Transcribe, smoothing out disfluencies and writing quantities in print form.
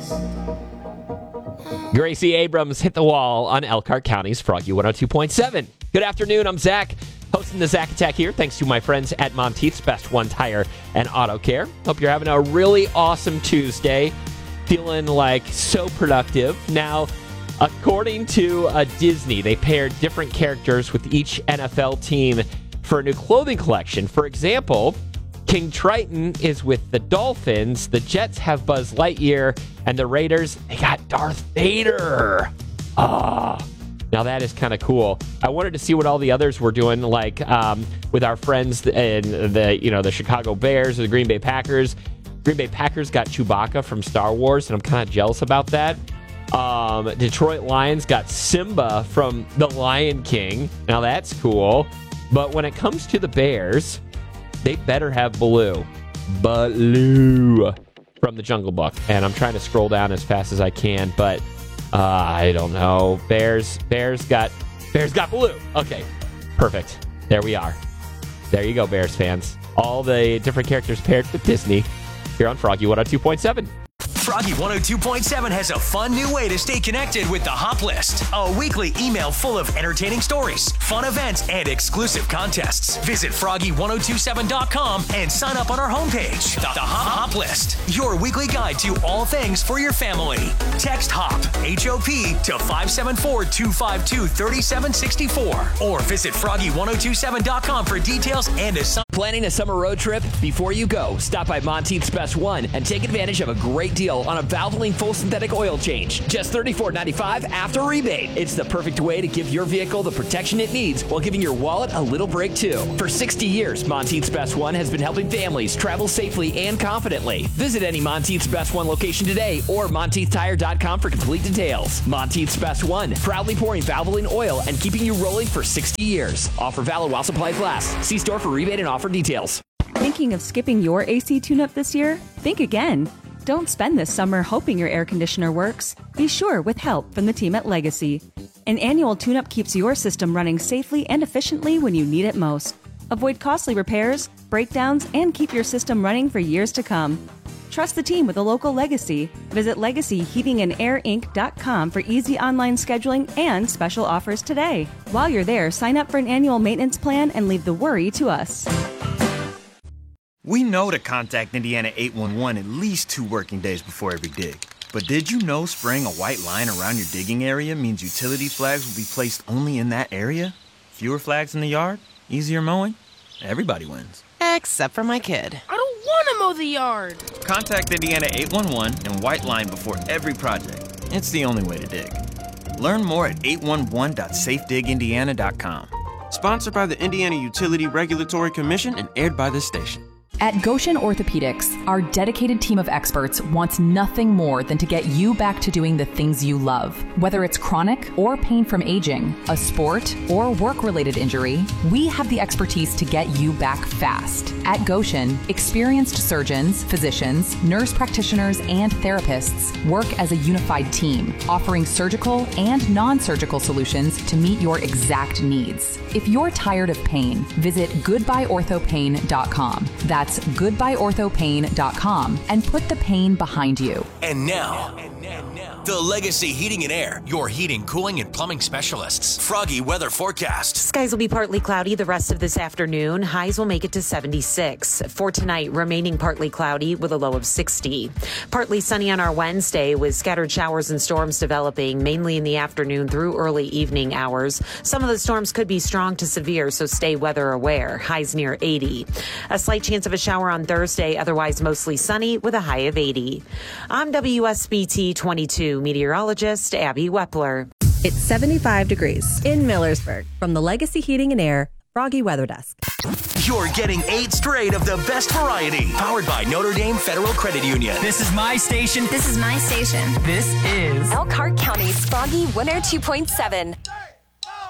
Gracie Abrams hit the wall on Elkhart County's Froggy 102.7. Good afternoon, I'm Zach, hosting the Zach Attack here, thanks to my friends at Monteith's Best One Tire and Auto Care. Hope you're having a really awesome Tuesday, feeling like so productive. Now, according to Disney, they paired different characters with each NFL team for a new clothing collection. For example, King Triton is with the Dolphins, the Jets have Buzz Lightyear, and the Raiders, they got Darth Vader. Now that is kind of cool. I wanted to see what all the others were doing, like with our friends in the Chicago Bears or the Green Bay Packers. Green Bay Packers got Chewbacca from Star Wars, and I'm kind of jealous about that. Detroit Lions got Simba from The Lion King. Now that's cool. But when it comes to the Bears, they better have Baloo from the Jungle Book. And I'm trying to scroll down as fast as I can, but I don't know. Bears got Baloo. Okay, perfect. There we are. There you go, Bears fans. All the different characters paired with Disney here on Froggy 102.7. Froggy 102.7 has a fun new way to stay connected with the Hop List, a weekly email full of entertaining stories, fun events, and exclusive contests. Visit froggy1027.com and sign up on our homepage. The Hop List, your weekly guide to all things for your family. Text HOP, H-O-P, to 574-252-3764 or visit froggy1027.com for details and Planning a summer road trip? Before you go, stop by Monteith's Best One and take advantage of a great deal on a Valvoline full synthetic oil change. Just $34.95 after rebate. It's the perfect way to give your vehicle the protection it needs while giving your wallet a little break too. For 60 years, Monteith's Best One has been helping families travel safely and confidently. Visit any Monteith's Best One location today or MonteithTire.com for complete details. Monteith's Best One, proudly pouring Valvoline oil and keeping you rolling for 60 years. Offer valid while supplies last. See store for rebate and offer details. Thinking of skipping your AC tune-up this year? Think again. Don't spend this summer hoping your air conditioner works. Be sure with help from the team at Legacy. An annual tune-up keeps your system running safely and efficiently when you need it most. Avoid costly repairs, breakdowns, and keep your system running for years to come. Trust the team with a local Legacy. Visit LegacyHeatingandAirInc.com for easy online scheduling and special offers today. While you're there, sign up for an annual maintenance plan and leave the worry to us. We know to contact Indiana 811 at least 2 working days before every dig. But did you know spraying a white line around your digging area means utility flags will be placed only in that area? Fewer flags in the yard? Easier mowing? Everybody wins. Except for my kid. I don't want to mow the yard. Contact Indiana 811 and white line before every project. It's the only way to dig. Learn more at 811.safedigindiana.com. Sponsored by the Indiana Utility Regulatory Commission and aired by this station. At Goshen Orthopedics, our dedicated team of experts wants nothing more than to get you back to doing the things you love. Whether it's chronic or pain from aging, a sport, or work-related injury, we have the expertise to get you back fast. At Goshen, experienced surgeons, physicians, nurse practitioners, and therapists work as a unified team, offering surgical and non-surgical solutions to meet your exact needs. If you're tired of pain, visit goodbyeorthopain.com. That's goodbyeorthopain.com and put the pain behind you. And now, the Legacy Heating and Air, your heating, cooling, and plumbing specialists. Froggy weather forecast. Skies will be partly cloudy the rest of this afternoon. Highs will make it to 76. For tonight, remaining partly cloudy with a low of 60. Partly sunny on our Wednesday with scattered showers and storms developing mainly in the afternoon through early evening hours. Some of the storms could be strong to severe, so stay weather aware. Highs near 80. A slight chance of a shower on Thursday, otherwise mostly sunny with a high of 80. I'm WSBT 22 meteorologist Abby Wepler. It's 75 degrees in Millersburg. From the Legacy Heating and Air Froggy Weather Desk. You're getting 8 straight of the best variety. Powered by Notre Dame Federal Credit Union. This is my station. This is my station. This is Elkhart County's Froggy 102.7.